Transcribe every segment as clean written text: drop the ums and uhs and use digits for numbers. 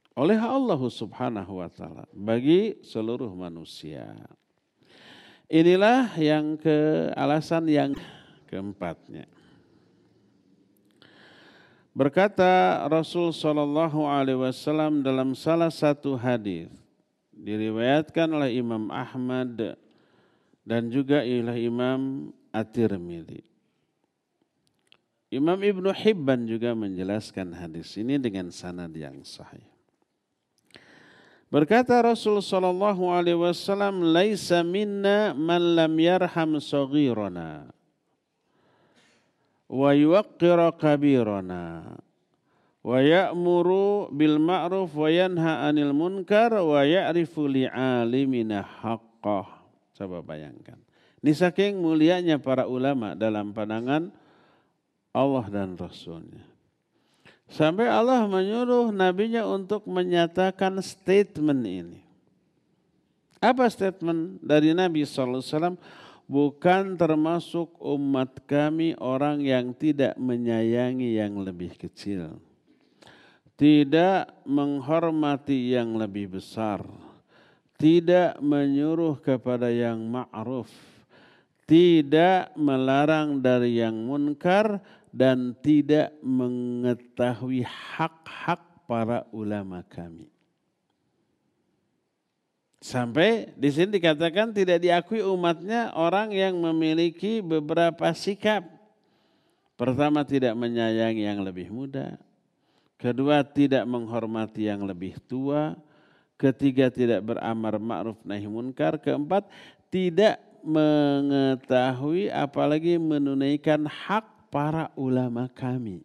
oleh Allah Subhanahu wa taala bagi seluruh manusia. Inilah alasan yang keempatnya. Berkata Rasul sallallahu alaihi wasallam dalam salah satu hadis diriwayatkan oleh Imam Ahmad dan juga oleh Imam At-Tirmidzi. Imam Ibnu Hibban juga menjelaskan hadis ini dengan sanad yang sahih. Berkata Rasul sallallahu alaihi wasallam, "Laisa minna man lam yarham saghirana wa yuwaqqira kabirana wa ya'muru bil ma'ruf wa yanha 'anil munkar wa ya'rifu li'alimina haqqah." Coba bayangkan. Ini saking mulianya para ulama dalam pandangan Allah dan Rasulnya. Sampai Allah menyuruh nabinya untuk menyatakan statement ini. Apa statement dari Nabi SAW? Bukan termasuk umat kami orang yang tidak menyayangi yang lebih kecil. Tidak menghormati yang lebih besar. Tidak menyuruh kepada yang ma'ruf. Tidak melarang dari yang munkar. Dan tidak mengetahui hak-hak para ulama kami. Sampai di sini dikatakan tidak diakui umatnya orang yang memiliki beberapa sikap. Pertama, tidak menyayangi yang lebih muda. Kedua, tidak menghormati yang lebih tua. Ketiga, tidak beramar ma'ruf nahi munkar. Keempat, tidak mengetahui apalagi menunaikan hak para ulama kami.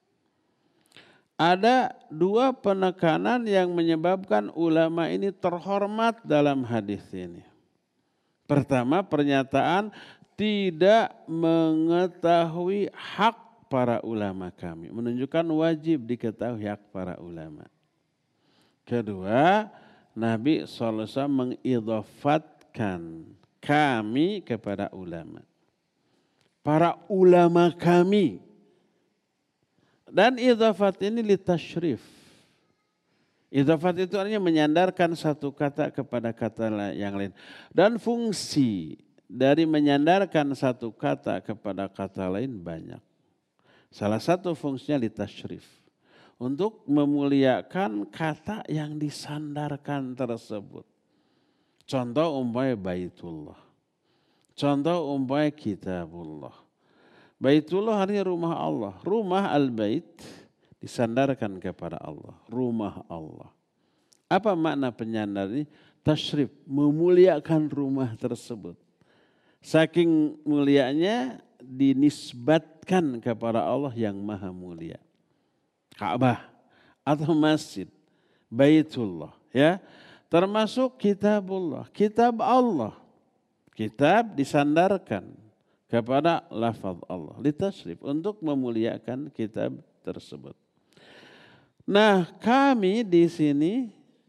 Ada dua penekanan yang menyebabkan ulama ini terhormat dalam hadis ini. Pertama, pernyataan tidak mengetahui hak para ulama kami. Menunjukkan wajib diketahui hak para ulama. Kedua, Nabi SAW mengidhafatkan kami kepada ulama. Para ulama kami. Dan idhafat ini litasyrif. Idhafat itu artinya menyandarkan satu kata kepada kata yang lain. Dan fungsi dari menyandarkan satu kata kepada kata lain banyak. Salah satu fungsinya litasyrif. Untuk memuliakan kata yang disandarkan tersebut. Contoh umpamanya Baitullah. Contoh umpamanya kitabullah. Baitullah artinya rumah Allah. Rumah al-bait disandarkan kepada Allah. Rumah Allah. Apa makna penyandar ini? Tasyrif, memuliakan rumah tersebut. Saking mulianya dinisbatkan kepada Allah yang maha mulia. Ka'bah atau masjid. Baitullah. Ya. Termasuk kitabullah. Kitab Allah. Kitab disandarkan kepada lafaz Allah. Litasyrif, untuk memuliakan kitab tersebut. Nah, kami di sini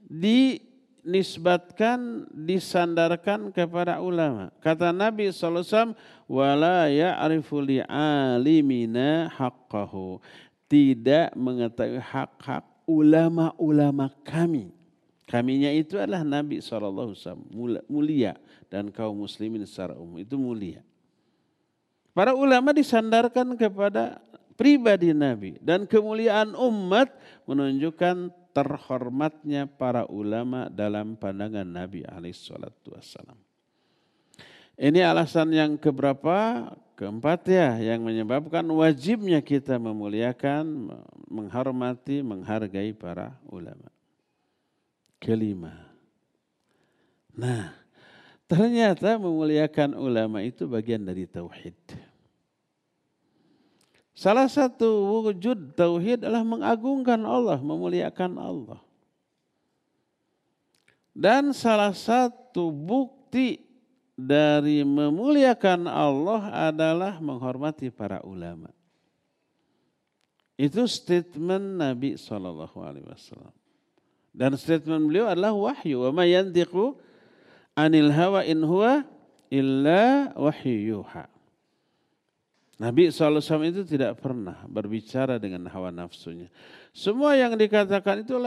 dinisbatkan, disandarkan kepada ulama. Kata Nabi SAW, wala ya'rifu li'alimina haqqahu. Tidak mengetahui hak-hak ulama-ulama kami. Kaminya itu adalah Nabi SAW, mulia, dan kaum muslimin secara umum itu mulia. Para ulama disandarkan kepada pribadi Nabi, dan kemuliaan umat menunjukkan terhormatnya para ulama dalam pandangan Nabi SAW. Ini alasan yang keberapa? Keempat ya, yang menyebabkan wajibnya kita memuliakan, menghormati, menghargai para ulama. Kelima. Nah, ternyata memuliakan ulama itu bagian dari tauhid. Salah satu wujud tauhid adalah mengagungkan Allah, memuliakan Allah. Dan salah satu bukti dari memuliakan Allah adalah menghormati para ulama. Itu statement Nabi SAW. Dan statement beliau adalah wahyu. Wa ma yantiqu anil hawa in huwa illa wahyu yuha. Nabi SAW itu tidak pernah berbicara dengan hawa nafsunya. Semua yang dikatakan itu